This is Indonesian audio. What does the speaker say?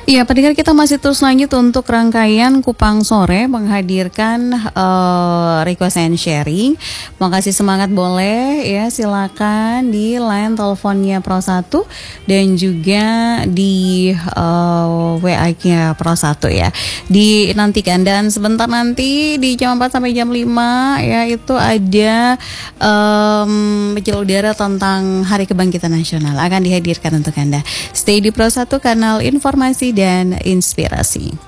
Iya, pendengar kita masih terus lanjut untuk rangkaian Kupang Sore menghadirkan request and sharing. Makasih semangat boleh ya, silakan di line teleponnya Pro 1 dan juga di WA-nya Pro 1 ya. Dinantikan dan sebentar nanti di jam 4 sampai jam 5 ya itu ada pecel udara tentang Hari Kebangkitan Nasional akan dihadirkan untuk Anda. Stay di Pro 1 kanal informasi dan inspirasi.